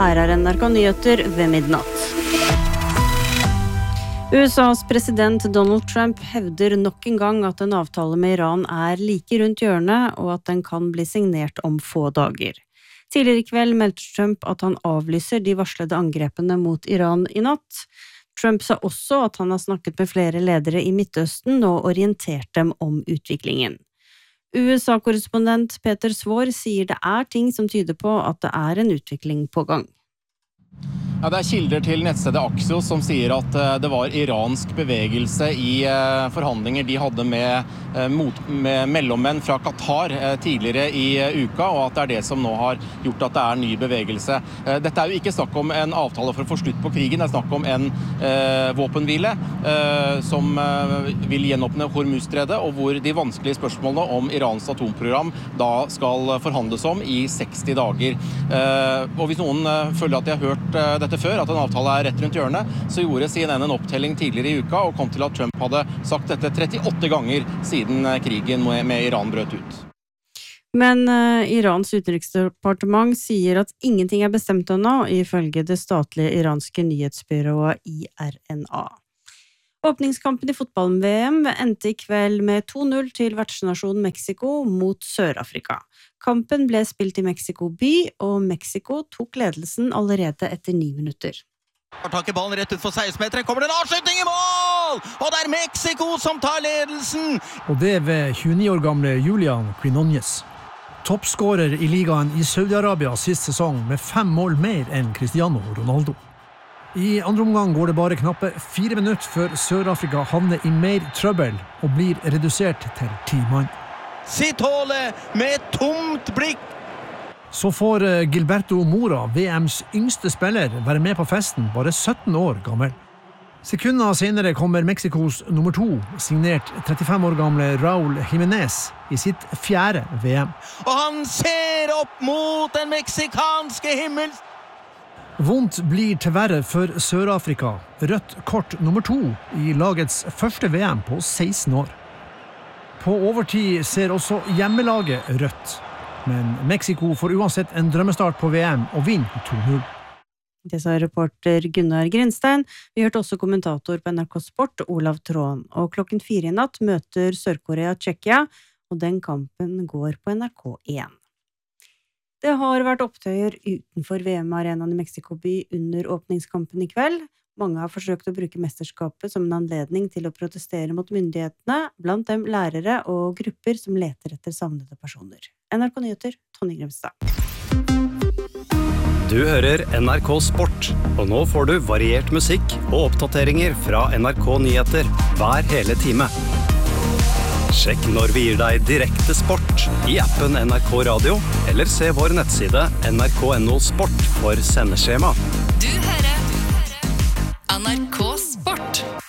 Her NRK Nyheter ved midnatt. USAs president Donald Trump hevder nok en gang at en avtale med Iran like rundt hjørnet, og at den kan bli signert om få dager. Tidligere I kveld meldte Trump at han avlyser de varslede angrepene mot Iran I natt. Trump sa også at han har snakket med flere ledere I Midtøsten og orientert dem om utviklingen. USA-korrespondent Peter Svår sier det ting som tyder på at det en utvikling på gang. Ja, det kilder til nettstedet Axios som sier at det var iransk bevegelse I forhandlinger de hadde med mellommenn fra Qatar tidligere I uka, og at det det som nå har gjort at det ny bevegelse. Dette jo ikke snakk om en avtale for å få slutt på krigen, det snakk om en våpenhvile som vil gjenåpne Hormuzstredet, og hvor de vanskelige spørsmålene om Irans atomprogram da skal forhandles om I 60 dager. Og hvis noen føler at de har hørt dette før, at en avtale rett rundt hjørnet, så gjorde CNN en opptelling tidligere I uka og kom til at Trump hadde sagt dette 38 ganger siden krigen med Iran brøt ut. Men Irans utenriksdepartement sier at ingenting bestemt ennå, ifølge det statlige iranske nyhetsbyrået IRNA. Åpningskampen I fotball-VM endte I kveld med 2-0 til vertsnasjonen Mexico mot Sør-Afrika. Kampen ble spilt I Mexico by, og Mexico tok ledelsen allerede etter 9 minutter. Har tak I ballen rett ut for 16-meteren, kommer det en avskyting I mål! Og det Mexico som tar ledelsen! Og det ved 29 år gamle Julian Quinones. Toppskårer I ligaen I Saudi-Arabia sist sesong med 5 mål mer enn Cristiano Ronaldo. I andre omgang går det bare knappe 4 minutter før Sør-Afrika havner I mer trøbbel og blir redusert til 10 mann. Sitt hålet med et tomt blikk! Så får Gilberto Mora, VMs yngste spiller, være med på festen, bare 17 år gammel. Sekunder senere kommer Mexikos nummer 2, signert 35 år gamle Raúl Jiménez, I sitt 4. VM. Og han ser opp mot den meksikanske himmel! Vondt blir til verre for Sør-Afrika. Rødt kort nummer 2 I lagets første VM på 16 år. På overtid ser også hjemmelaget rødt. Men Mexico får uansett en drømmestart på VM og vinner 2-0. Det sa reporter Gunnar Grinstein. Vi hørte også kommentator på NRK Sport, Olav Tråen. Og klokken 4 I natt møter Sør-Korea Tsjekkia, og den kampen går på NRK1. Det har vært opptøyer utenfor VM-arenaen I Mexico by under åpningskampen I kveld. Mange har forsøkt å bruke mesterskapet som en anledning til å protestere mot myndighetene, blant dem lærere og grupper som leter etter savnede personer. NRK Nyheter, Tonje Grimstad. Du hører NRK Sport, og nå får du variert musikk og oppdateringer fra NRK Nyheter hver hele time. Sjekk når vi gir deg direkte sport I appen NRK Radio, eller se vår nettside nrk.no sport for sendeskjema. Du hører NRK Sport.